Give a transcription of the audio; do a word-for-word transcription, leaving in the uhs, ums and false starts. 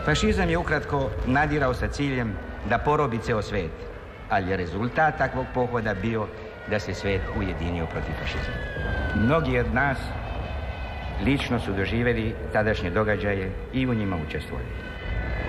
Fašizam je ukratko nadirao sa ciljem da porobi ceo svet, ali je rezultat takvog pohoda bio da se svet ujedinio protiv fašizma. Mnogi od nas lično su doživjeli tadašnje događaje i u njima učestvovali.